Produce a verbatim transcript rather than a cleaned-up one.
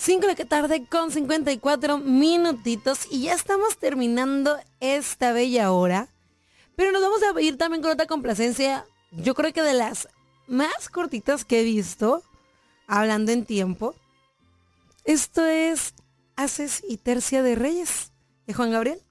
cinco de la tarde con cincuenta y cuatro minutitos y ya estamos terminando esta bella hora. Pero nos vamos a ir también con otra complacencia, yo creo que de las más cortitas que he visto, hablando en tiempo. Esto es Haces y Tercia de Reyes, de Juan Gabriel.